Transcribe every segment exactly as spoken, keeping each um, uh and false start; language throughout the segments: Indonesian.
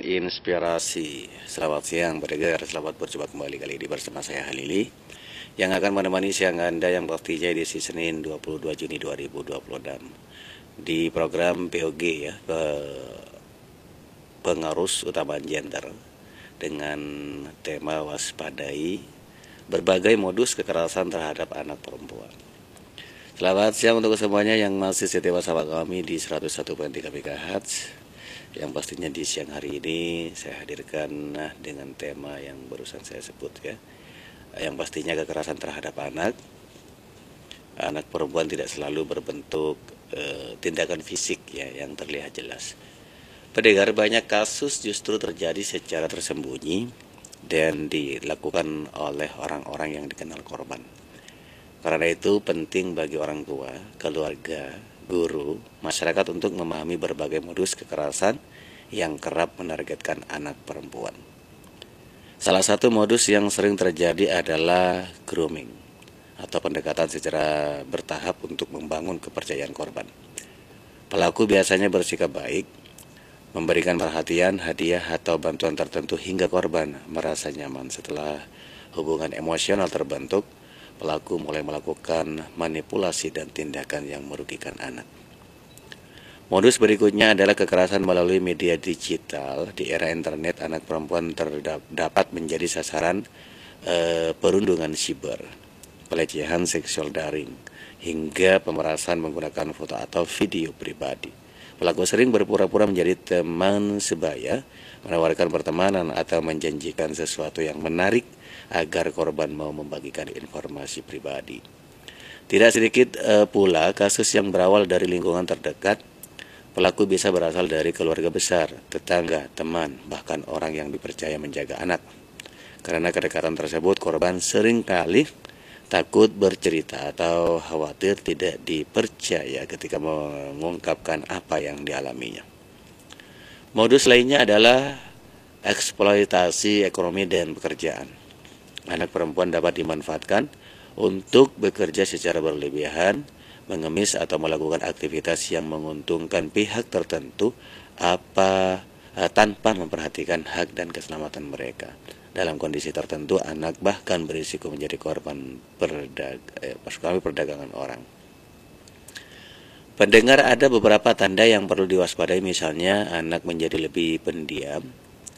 inspirasi. Selamat siang pendengar, selamat berjumpa kembali kali ini bersama saya Halili yang akan menemani siang Anda yang pastinya di Senin dua puluh dua Juni dua ribu dua puluh enam di program P O G ya, pengarus utama gender dengan tema waspadai berbagai modus kekerasan terhadap anak perempuan. Selamat siang untuk semuanya yang masih setia bersama kami di seratus satu koma tiga MHz. Yang pastinya di siang hari ini saya hadirkan nah, dengan tema yang barusan saya sebut ya. Yang pastinya kekerasan terhadap anak. Anak perempuan tidak selalu berbentuk e, tindakan fisik ya yang terlihat jelas. Pendengar, banyak kasus justru terjadi secara tersembunyi dan dilakukan oleh orang-orang yang dikenal korban. Karena itu penting bagi orang tua, keluarga, guru, masyarakat untuk memahami berbagai modus kekerasan yang kerap menargetkan anak perempuan. Salah satu modus yang sering terjadi adalah grooming atau pendekatan secara bertahap untuk membangun kepercayaan korban. Pelaku biasanya bersikap baik, memberikan perhatian, hadiah atau bantuan tertentu hingga korban merasa nyaman. Setelah hubungan emosional terbentuk, pelaku mulai melakukan manipulasi dan tindakan yang merugikan anak. Modus berikutnya adalah kekerasan melalui media digital. Di era internet, anak perempuan terdapat menjadi sasaran eh, perundungan siber, pelecehan seksual daring, hingga pemerasan menggunakan foto atau video pribadi. Pelaku sering berpura-pura menjadi teman sebaya, menawarkan pertemanan atau menjanjikan sesuatu yang menarik agar korban mau membagikan informasi pribadi. Tidak sedikit uh, pula kasus yang berawal dari lingkungan terdekat. Pelaku bisa berasal dari keluarga besar, tetangga, teman, bahkan orang yang dipercaya menjaga anak. Karena kedekatan tersebut, korban seringkali takut bercerita atau khawatir tidak dipercaya ketika mengungkapkan apa yang dialaminya. Modus lainnya adalah eksploitasi ekonomi dan pekerjaan. Anak perempuan dapat dimanfaatkan untuk bekerja secara berlebihan, mengemis atau melakukan aktivitas yang menguntungkan pihak tertentu apa eh, tanpa memperhatikan hak dan keselamatan mereka. Dalam kondisi tertentu, anak bahkan berisiko menjadi korban perdag eh, perdagangan orang. Pendengar, ada beberapa tanda yang perlu diwaspadai, misalnya anak menjadi lebih pendiam,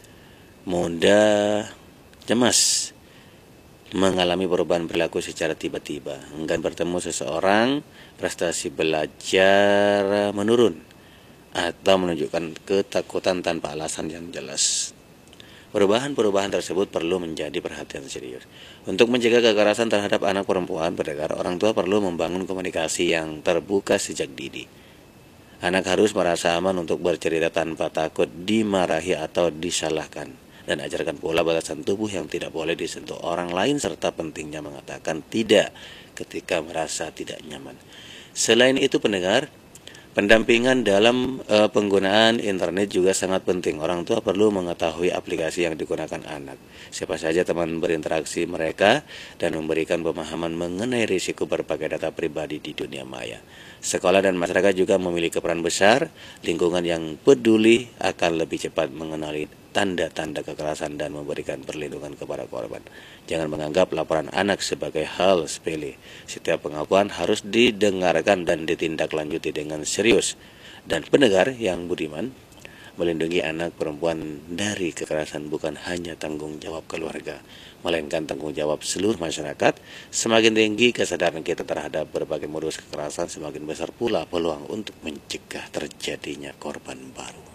mudah cemas, mengalami perubahan perilaku secara tiba-tiba, enggan bertemu seseorang, prestasi belajar menurun, atau menunjukkan ketakutan tanpa alasan yang jelas. Perubahan-perubahan tersebut perlu menjadi perhatian serius. Untuk mencegah kekerasan terhadap anak perempuan, pendengar, orang tua perlu membangun komunikasi yang terbuka sejak dini. Anak harus merasa aman untuk bercerita tanpa takut dimarahi atau disalahkan. Dan ajarkan pula batasan tubuh yang tidak boleh disentuh orang lain, serta pentingnya mengatakan tidak ketika merasa tidak nyaman. Selain itu, pendengar, pendampingan dalam e, penggunaan internet juga sangat penting. Orang tua perlu mengetahui aplikasi yang digunakan anak, siapa saja teman berinteraksi mereka, dan memberikan pemahaman mengenai risiko berbagai data pribadi di dunia maya. Sekolah dan masyarakat juga memiliki peran besar. Lingkungan yang peduli akan lebih cepat mengenali tanda-tanda kekerasan dan memberikan perlindungan kepada korban. Jangan menganggap laporan anak sebagai hal sepele. Setiap pengakuan harus didengarkan dan ditindaklanjuti dengan serius. Dan pendengar yang budiman, melindungi anak perempuan dari kekerasan bukan hanya tanggung jawab keluarga, melainkan tanggung jawab seluruh masyarakat. Semakin tinggi kesadaran kita terhadap berbagai modus kekerasan, semakin besar pula peluang untuk mencegah terjadinya korban baru.